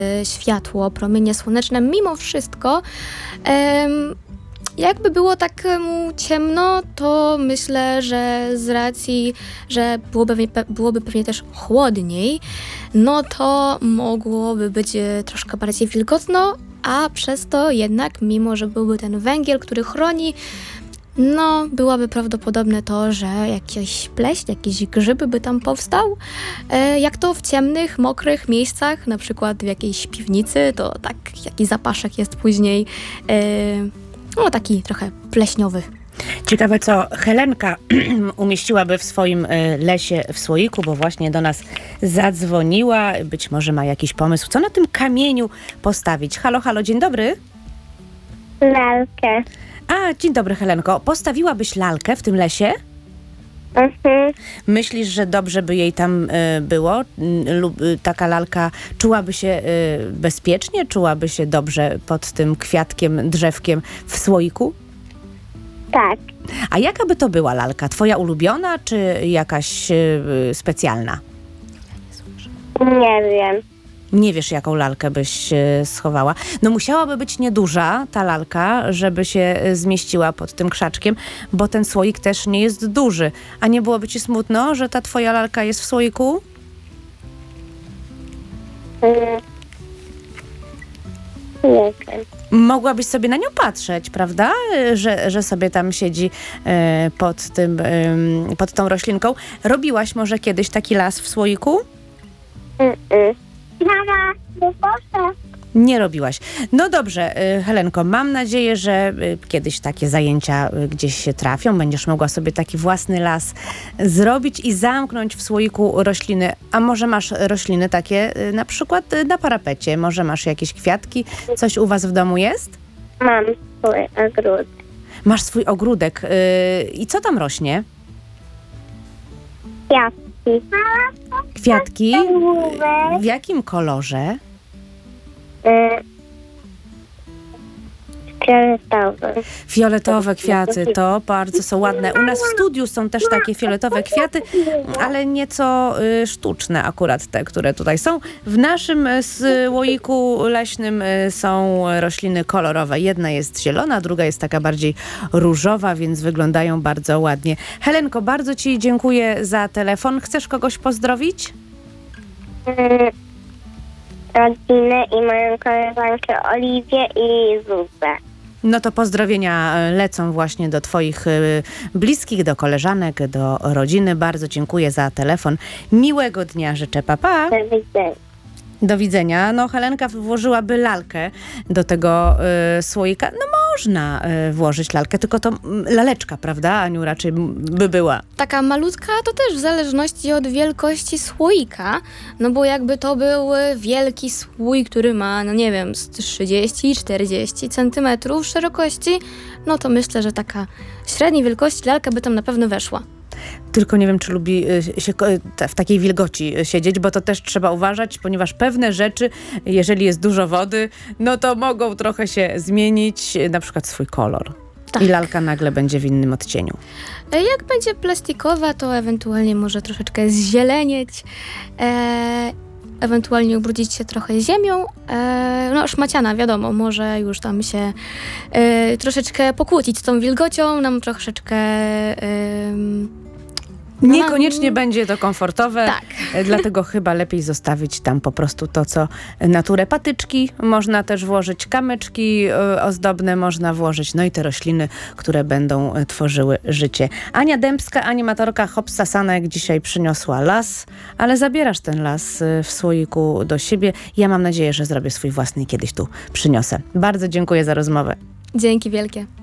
światło, promienie słoneczne, mimo wszystko jakby było tak mu ciemno, to myślę, że z racji, że byłoby pewnie też chłodniej, no to mogłoby być troszkę bardziej wilgotno, a przez to jednak, mimo że byłby ten węgiel, który chroni, no byłoby prawdopodobne to, że jakiś pleśń, jakiś grzyb by tam powstał. Jak to w ciemnych, mokrych miejscach, na przykład w jakiejś piwnicy, to tak jakiś zapaszek jest później no taki trochę pleśniowy. Ciekawe, co Helenka umieściłaby w swoim lesie w słoiku, bo właśnie do nas zadzwoniła. Być może ma jakiś pomysł, co na tym kamieniu postawić. Halo, halo, dzień dobry. Lalkę. A, dzień dobry, Helenko. Postawiłabyś lalkę w tym lesie? Mhm. Myślisz, że dobrze by jej tam było? Lub taka lalka czułaby się bezpiecznie? Czułaby się dobrze pod tym kwiatkiem, drzewkiem w słoiku? Tak. A jaka by to była lalka? Twoja ulubiona, czy jakaś specjalna? Nie wiem. Nie wiesz, jaką lalkę byś schowała. No musiałaby być nieduża ta lalka, żeby się zmieściła pod tym krzaczkiem, bo ten słoik też nie jest duży. A nie byłoby ci smutno, że ta twoja lalka jest w słoiku? Nie wiem. Mogłabyś sobie na nią patrzeć, prawda? Że sobie tam siedzi pod tą roślinką. Robiłaś może kiedyś taki las w słoiku? Mama, proszę. Nie robiłaś. No dobrze, Helenko, mam nadzieję, że kiedyś takie zajęcia gdzieś się trafią. Będziesz mogła sobie taki własny las zrobić i zamknąć w słoiku rośliny. A może masz rośliny takie na przykład na parapecie? Może masz jakieś kwiatki? Coś u was w domu jest? Mam swój ogród. Masz swój ogródek. I co tam rośnie? Kwiatki. Kwiatki? W jakim kolorze? Fioletowy. Fioletowe kwiaty, to bardzo są ładne. U nas w studiu są też takie fioletowe kwiaty, ale nieco sztuczne akurat te, które tutaj są. W naszym słoiku leśnym są rośliny kolorowe. Jedna jest zielona, druga jest taka bardziej różowa, więc wyglądają bardzo ładnie. Helenko, bardzo ci dziękuję za telefon. Chcesz kogoś pozdrowić? Rodzinę i moją koleżankę Oliwię i Zuzę. No to pozdrowienia lecą właśnie do twoich bliskich, do koleżanek, do rodziny. Bardzo dziękuję za telefon. Miłego dnia życzę. Pa, pa. Do widzenia. Do widzenia. No Helenka włożyłaby lalkę do tego słoika. No można włożyć lalkę, tylko to laleczka, prawda, Aniu, raczej by była. Taka malutka to też w zależności od wielkości słoika, no bo jakby to był wielki słój, który ma, no nie wiem, z 30-40 centymetrów szerokości, no to myślę, że taka średniej wielkości lalka by tam na pewno weszła. Tylko nie wiem, czy lubi się w takiej wilgoci siedzieć, bo to też trzeba uważać, ponieważ pewne rzeczy, jeżeli jest dużo wody, no to mogą trochę się zmienić, na przykład swój kolor. Tak. I lalka nagle będzie w innym odcieniu. Jak będzie plastikowa, to ewentualnie może troszeczkę zzielenieć, ewentualnie ubrudzić się trochę ziemią. No szmaciana, wiadomo, może już tam się troszeczkę pokłócić z tą wilgocią, nam troszeczkę... Niekoniecznie będzie to komfortowe, Tak. Dlatego chyba lepiej zostawić tam po prostu to, co naturę. Patyczki można też włożyć, kamyczki ozdobne można włożyć, no i te rośliny, które będą tworzyły życie. Ania Dębska, animatorka Hopsasanek dzisiaj przyniosła las, ale zabierasz ten las w słoiku do siebie. Ja mam nadzieję, że zrobię swój własny i kiedyś tu przyniosę. Bardzo dziękuję za rozmowę. Dzięki wielkie.